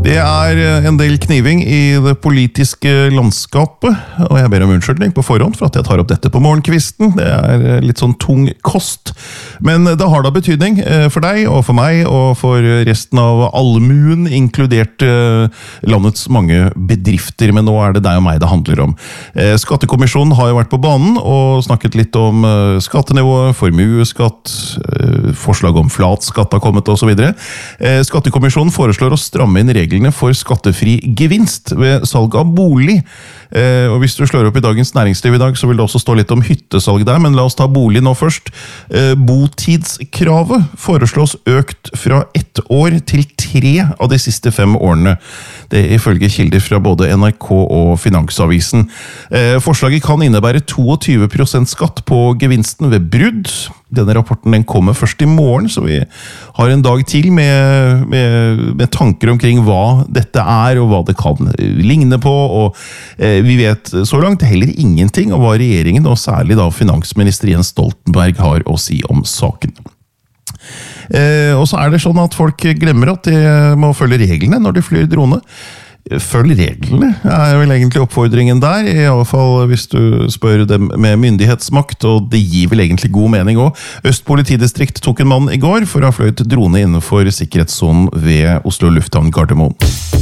Det en del kniving I det politiske landskapet, og jeg ber om unnskyldning på forhånd for at jeg tar opp dette på morgenkvisten. Det litt sånn tung kost, men det har da betydning for deg og for meg og for resten av allmuen, inkludert landets mange bedrifter, men nå det deg og meg det handler om. Skattekommisjonen har jo vært på banen og snakket litt om skattenivå, formueskatt, forslag om flatskatt har kommet og så videre. Skattekommisjonen foreslår å stramme inn reglene for skattefri gevinst ved salg av bolig. Og hvis du slår opp I Dagens Næringsliv I dag, så vil det også stå litt om hyttesalg der, men la oss ta bolig nå først. Botidskravet foreslås økt fra 1 år til 3 av de siste 5 årene. Det ifølge kilder fra både NRK og Finansavisen. Forslaget kan innebære 22% skatt på gevinsten ved brudd. Denne rapporten den kommer først I morgen, så vi har en dag til med tanker omkring hva dette og hva det kan ligne på, og vi vet så langt heller ingenting om hva regjeringen, og særlig da finansminister Jens Stoltenberg har å si om saken. Og så det sånn at folk glemmer at de må følge reglene når de flyr drone. Følg reglene vel egentlig oppfordringen der, I alle fall hvis du spør dem med myndighetsmakt, og det gir vel egentlig god mening også. Øst politidistrikt tok en mann I går for å ha fløyt drone innenfor sikkerhetssonen ved Oslo Lufthavn Gardermoen.